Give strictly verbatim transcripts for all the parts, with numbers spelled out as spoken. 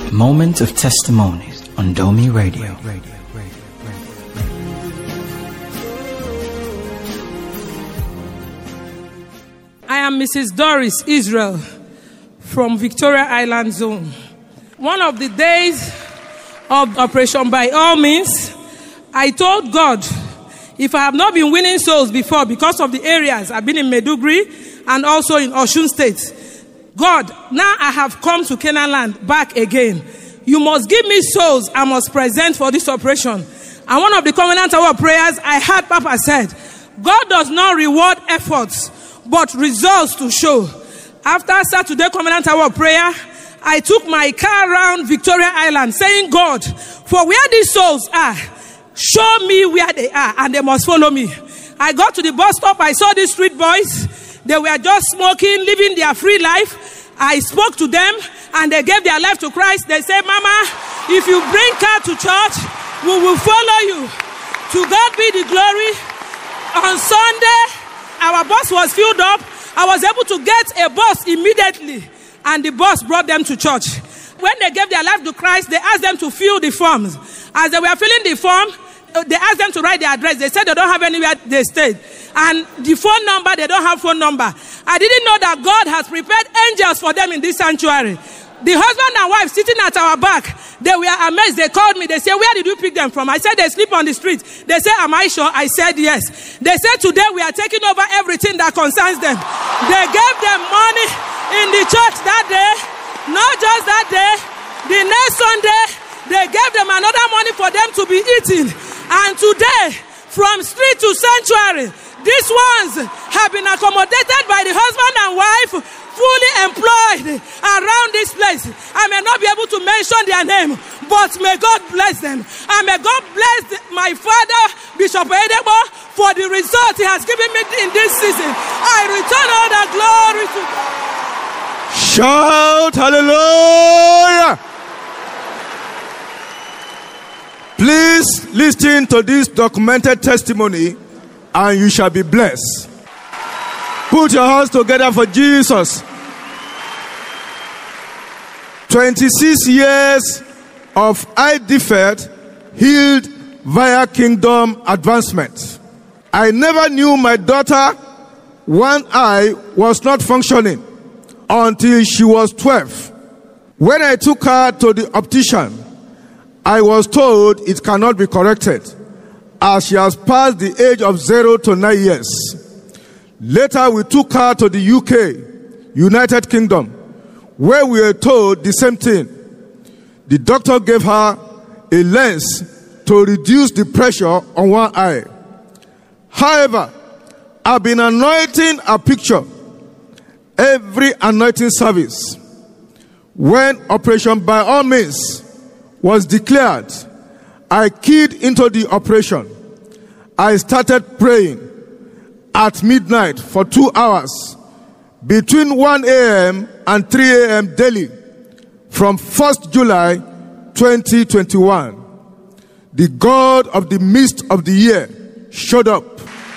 Moment of Testimonies on Domi Radio. I am Missus Doris Israel from Victoria Island Zone. One of the days of Operation By All Means, I told God, if I have not been winning souls before because of the areas, I've been in Maiduguri and also in Osun State, God, now I have come to Canaan land back again. You must give me souls I must present for this operation. And one of the covenant hour prayers I heard Papa said, God does not reward efforts, but results to show. After Saturday covenant hour prayer, I took my car around Victoria Island saying, God, for where these souls are, show me where they are and they must follow me. I got to the bus stop, I saw these street boys. They were just smoking, living their free life. I spoke to them and they gave their life to Christ. They said, Mama, if you bring car to church, we will follow you. To God be the glory. On Sunday, our bus was filled up. I was able to get a bus immediately and the bus brought them to church. When they gave their life to Christ, they asked them to fill the forms. As they were filling the form, they asked them to write their address. They said they don't have anywhere they stayed. And the phone number, they don't have phone number. I didn't know that God has prepared angels for them in this sanctuary. The husband and wife sitting at our back, they were amazed. They called me. They said, where did you pick them from? I said, they sleep on the street. They said, am I sure? I said, yes. They said, today we are taking over everything that concerns them. They gave them money in the church that day. Not just that day. The next Sunday, they gave them another money for them to be eating. And today, from street to sanctuary, these ones have been accommodated by the husband and wife, fully employed around this place. I may not be able to mention their name, but may God bless them. And may God bless my father, Bishop Edebo, for the result he has given me in this season. I return all the glory to God. Shout hallelujah! Please listen to this documented testimony and you shall be blessed. Put your hands together for Jesus. twenty-six years of eye defect healed via kingdom advancement. I never knew my daughter one eye was not functioning until she was twelve. When I took her to the optician, I was told it cannot be corrected as she has passed the age of zero to nine years. Later, we took her to the U K, United Kingdom, where we were told the same thing. The doctor gave her a lens to reduce the pressure on one eye. However, I've been anointing a picture every anointing service. When Operation By All Means was declared, I keyed into the operation. I started praying at midnight for two hours between one a.m. and three a.m. daily from first of July twenty twenty-one. The God of the midst of the year showed up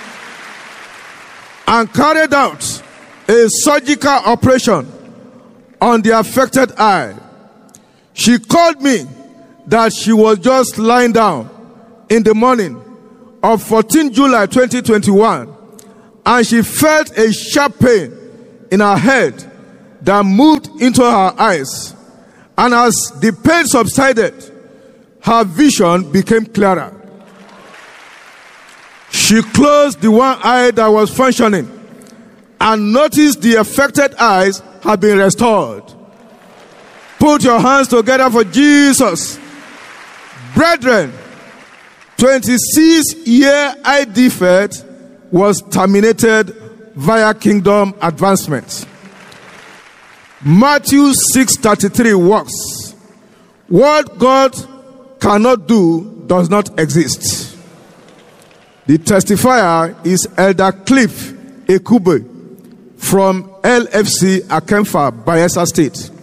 and carried out a surgical operation on the affected eye. She called me that she was just lying down in the morning of fourteenth of July twenty twenty-one and she felt a sharp pain in her head that moved into her eyes, and as the pain subsided, her vision became clearer. She closed the one eye that was functioning and noticed the affected eyes had been restored. Put your hands together for Jesus. Brethren, twenty-six year eye defect was terminated via kingdom advancement. Matthew six thirty-three works. What God cannot do does not exist. The testifier is Elder Cliff Ekube from L F C Akemfa, Bayelsa State.